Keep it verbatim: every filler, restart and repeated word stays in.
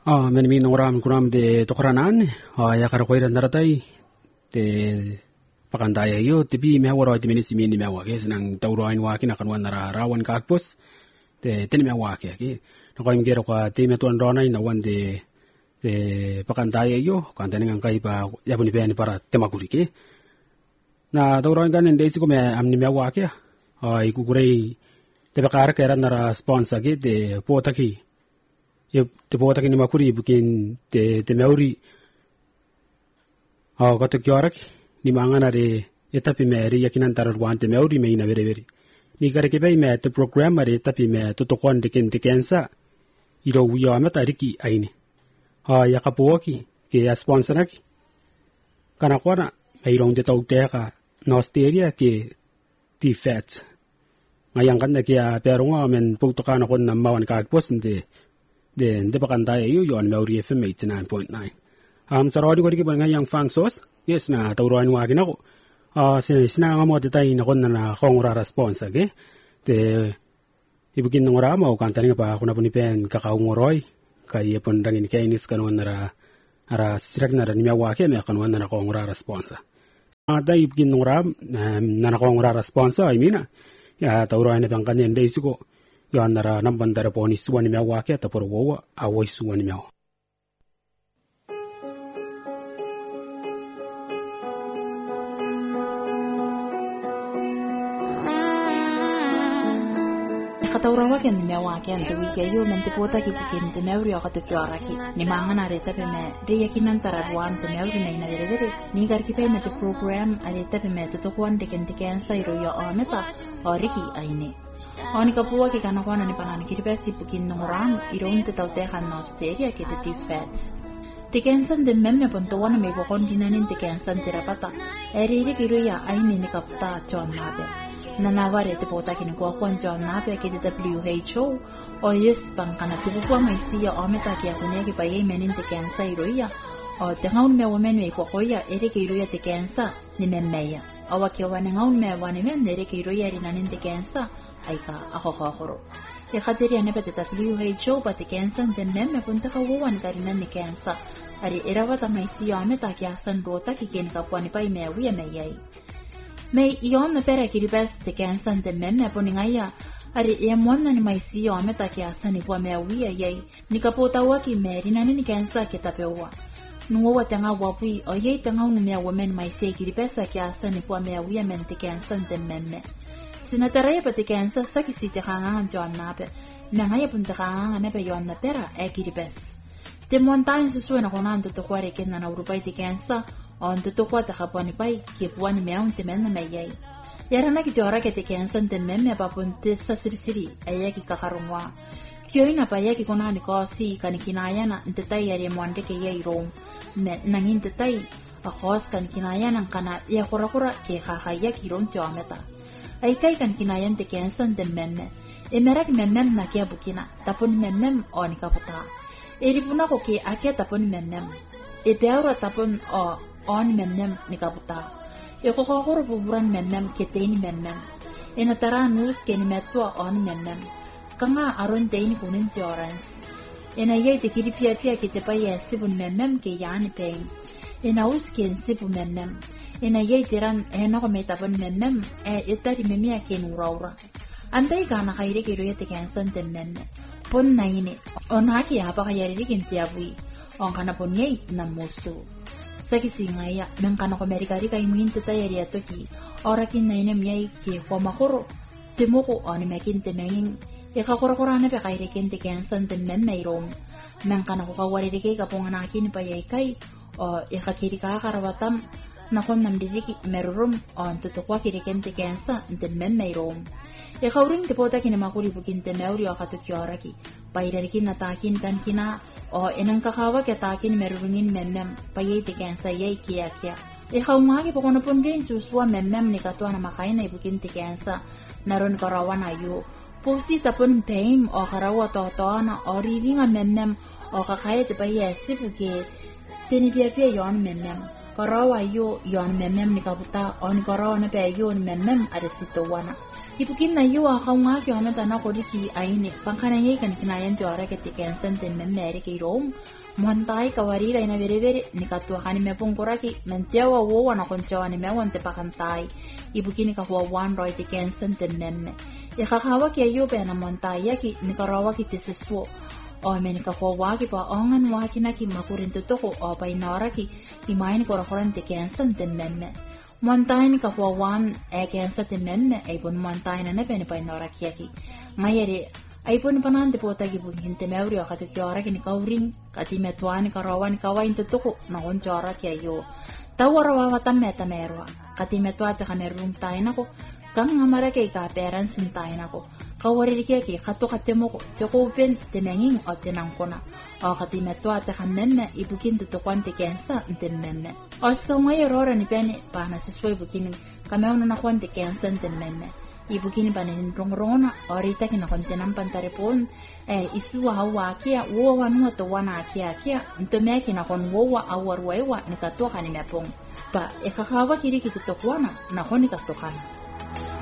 Ah, men min oram kunam de tokranan, ah ya kar koira naratai de pakandaya yo tibi me waro ti minisi mini me wake nang tauroin wake na kanwan nara rawan kakpos de teni me wake ki no koim gero ka ti me tuan rona ina wan de de pakandaya yo kan teni ngang kai pa ya buni pe ni para temakuri ki na tauroin kan ende siko me amni me wake ah iku kurei te bakar kera nara sponsor ki de potaki ye te bota kini makuri bukin te te meuri au kata kiorak ni mangana re etapi meri yakinan tarar wan te meuri me ina vere vere ni kare ke bai me te program re etapi me to to kon de ken te kensa iro wiya mata riki aine ha yakapoki ke ya sponsor ki kana kwana mai rong de tau te ka nosteria ke ti fat ngayang kan ke ya perunga men putokana kon na mawan ka posnde de de pakandaya yo yon meuri F M eighty-nine point nine am sarodi ko dikibal ngayang fang sos yes na tauroin wa ginako ah sina sina ngamo de tay na kon na kongra response age te ibukin ngora mo kan tani pa kuna puni pen kakaungoroy kay pon dangin kainis kanon nara ara sirak na ni mewa ke me kanon na kongra response ada ibukin ngora na kongra response ay mina ya tauroin na kan de isiko yon nara nambandara poni suwani mewa wake ataporo wowa awoi suwani mewa. Kataura wake ni mewa wake ante wiki ayo mente pota ki bukin te meuri o katu kiora ki ni mangana reta pe me re yakinan tararuan te meuri na ina vere vere ni garki pe me te program areta pe me te tokuan de kente kensa iro yo ameta oriki aine. Oni kapua ke kana kwana ni panani kiripesi bukin nongoran iron te taute kan nosteria ke te fats. Te kensan de memme ponto wana me bokon dinanin te kensan terapata. Eri ri kiru ya aini ni kapta John Nabe. Nanaware te pota kini kwa kwan John Nabe ke te W H O o yes pang kana te bukwa mai siya ometa ke akunia ki pa ye menin te kensa iroia. O te ngaun me women me kwa koia eri kiru ya te kensa ni memmeya. Awa ke wane ngaun me wane men eri kiru ya rinanin te kensa aika ako kakoro. E khatiri ane pati W H O pati kensan de meme punta kawawan karinan ni kensa. Ari irawata may siyame ta kiasan rota kikin kapwani pa imewi ameyay. May iyon na pera kiribes te kensan de meme puningaya. Ari iamwan na ni may siyame ta kiasan ipwa mewi ayay. Ni kapotawa ki merinan ni kensa kitapewa. Nuwa tanga wapui o yay tanga unumia women may siya kiribesa kiasan ipwa mewi amen te kensan de meme. Sinataraya pati kensa sa kisiti kangangan John Nabe, nangaya punta kangangan na yon na pera e kiribes. Timuantayin susuwa na kunan tutukwa rikin na naurupay ti kensa, o ang tutukwa takapwani pay, kipuan ni meong timen na mayay. Yara na kitiora ke ti kensa timen me papunti sa sirisiri, aya ki kakarungwa. Kiyoy na paya ki kunan ni kosi kanikinaya na intatay yari mwande ke yay rong, nangin tatay, akos kanikinaya ng kana iya kura-kura ke kakaya ki rong tiwameta. Ay kay kan kinayan te kensan de memme. E merak memmem na kia bukina, tapon memmem o ni kaputa. E ripuna ko ki akia tapon memmem. E peaura tapon o on memmem ni kaputa. E kokokoro puburan memmem ke teini memmem. E natara nus ke ni metua on memmem. Kanga aron teini kunin ti orans. E na yay te kiripia-pia ke te paya sibun memmem ke yaani pein. E na us ke sibu memmem. Ina yay tiran e na ko may tapon memmem e itari memia ke nuraura. Antay ka na kairi kiro yate kensan ten memme. Pon na ini, on haki hapa kayari kintiabui, on kana pon yay na musu. Sa kisi ngaya, men kana ko merikari kay muin titayari atoki, orakin na inem yay ki wamakuro. Timoko on mekin temenging, ikakura-kura na pe kairi kinti kensan ten memme irom. Men kana ko kawari kay kapong anakin pa yay kay, o ikakiri ka karawatam, nakon namdiriki merurum on tutukwa kirikente kensa nte memmeirom. E kauring te pota kina makuli bukin te meuri o katukiora ki. Pairarikin na takin kan kina o enang kakawa ke takin merurungin memmem payay te kensa yay kia kia. E kaumaki po kono pun rin suswa memmem ni katua na makain na ibukin te kensa naron karawan ayo. Pusi tapon peim o karawa totoa na o riringa memmem o kakaya te payay sipuke tenipia-pia yon memmem. Karawa yo yon memmem ni kaputa o ni karawa na pe yon memmem aresito wana. Ipukin na yua kaunga ki ometa na koriki aine pankana ye kan kinayan jora ke tikensen ten memmere ke rom montai kawarira ina vere vere nikatua kani mepongoraki mentewa wo na konchewa ni mewan te pakantai ibukini ka huwa one roi tikensen ten memme ya kakawa ki ayupe na montai yaki nikarawa ki tesiswo o menika huwa waki pa ongan waki na ki makurin tutoko o pa inaraki imaini korakoran tikensen ten memme montai ni ka huwa one ekensa ten memme ay pun montai na nepeni pa inaraki yaki ngayere ay pun panante po tagi pun hinte meuri o katu kiora kini kauring kati metuani karawani kawain tutoko na konchora ki ayo tawara wawa tameta merwa kati metuate kamerung tainako kang ngamara kay ka parents in tainako kawari ki ki kato katemo ko toko pen temenging o tinangkona o kati metuate kamemme ibukin tutokwan te kensa ntemmemme oska ngayo rora ni pene pana sispo ibukin kameuna na kwante kensa ntemmemme ibukini panin rongrona orita kina kontenam pantarepon eh isu hawa kia wo wanu to wana kia kia ntome kina kon wo awar wewa nikatoka ni mepong pa ekakawa kiri kitokwana na koni katokana